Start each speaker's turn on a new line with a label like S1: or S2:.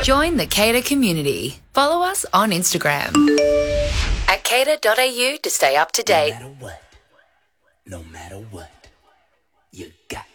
S1: Join the Cater community. Follow us on Instagram at cater.au to stay up to date.
S2: No matter what, you got